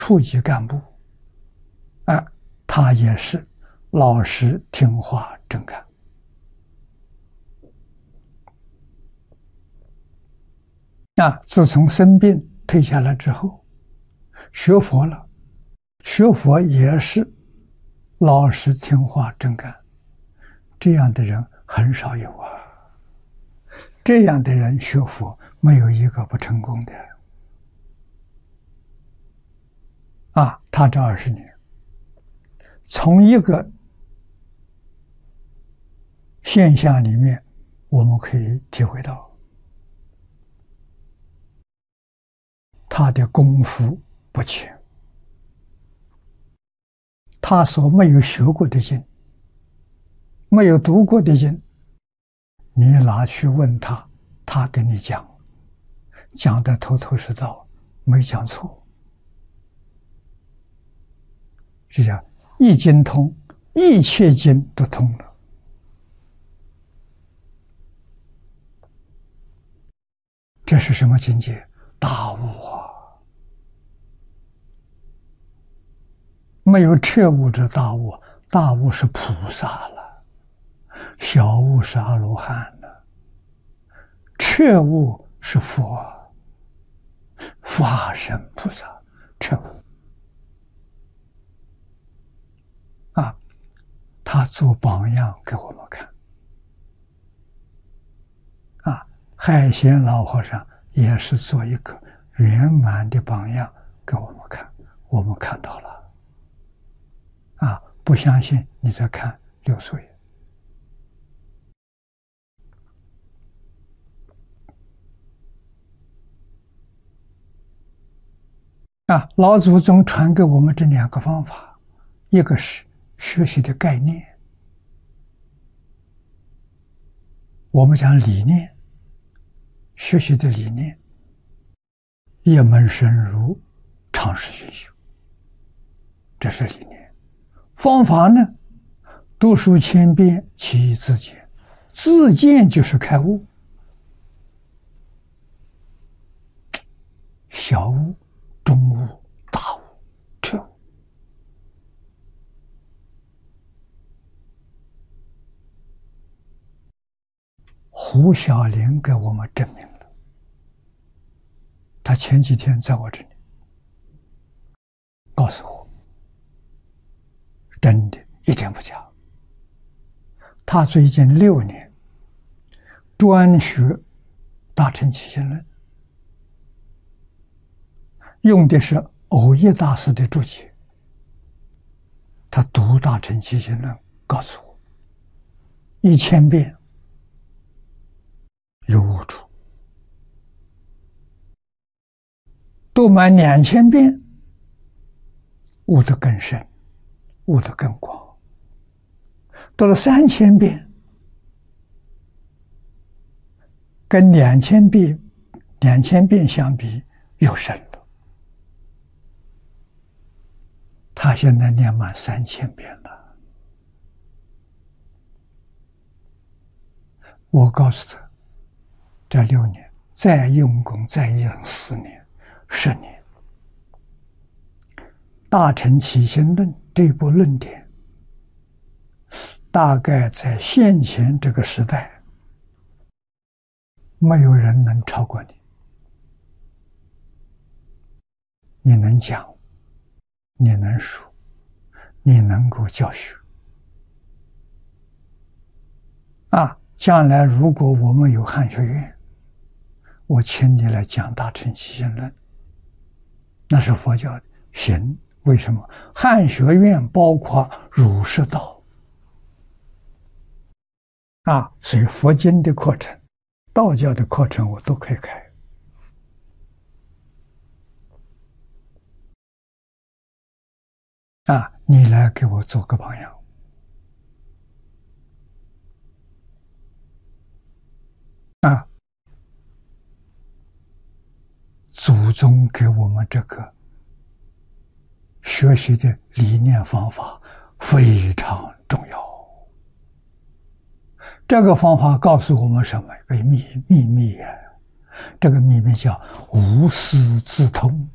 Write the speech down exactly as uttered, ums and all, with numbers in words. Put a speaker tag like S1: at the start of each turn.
S1: 处级干部，啊，他也是老实听话真干。啊，自从生病退下来之后，学佛了，学佛也是老实听话真干，这样的人很少有啊。这样的人学佛没有一个不成功的。啊，他这二十年，从一个现象里面，我们可以体会到他的功夫不浅，他所没有学过的经，没有读过的经，你拿去问他，他跟你讲，讲得头头是道，没讲错。这叫一经通，一切经都通了。这是什么境界？大悟啊！没有彻悟之大悟，大悟是菩萨了，小悟是阿罗汉了，彻悟是佛，法身菩萨彻悟。啊，他做榜样给我们看。啊，海贤老和尚也是做一个圆满的榜样给我们看，我们看到了。啊，不相信你再看六祖爷。啊，老祖宗传给我们这两个方法，一个是学习的概念，我们讲理念，学习的理念，一门深入，长时熏修，这是理念。方法呢，读书千遍，其义自见，自见就是开悟，小悟、中悟、大悟、彻悟。胡小林给我们证明了，他前几天在我这里告诉我，真的一点不假。他最近六年专学大乘起信论，用的是藕益大师的注解。他读大乘起信论，告诉我一千遍有悟处，读满两千遍，悟得更深，悟得更广。读了三千遍，跟两千遍两千遍相比又深了。他现在念满三千遍了。我告诉他，这六年再用功，再用四年、十年，大乘起信论这部论点，大概在现前这个时代，没有人能超过你。你能讲，你能说，你能够教学。啊，将来如果我们有汉学院，我请你来讲大乘起信论，那是佛教的，行。为什么？汉学院包括儒释道啊，所以佛经的课程、道教的课程我都可以开。啊，你来给我做个榜样。啊，祖宗给我们这个学习的理念方法非常重要。这个方法告诉我们什么？一个秘秘密啊！这个秘密叫无师自通。